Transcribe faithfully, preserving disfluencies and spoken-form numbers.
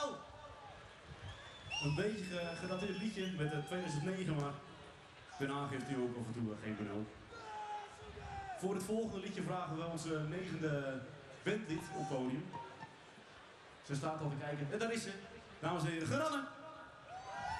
Nou, een beetje gedateerd liedje met het tweeduizend negen, maar Den Haag heeft u ook af en toe geen benul. Voor het volgende liedje vragen we onze negende bandlid op podium. Ze staat al te kijken. En daar is ze. Dames en heren, Geranne!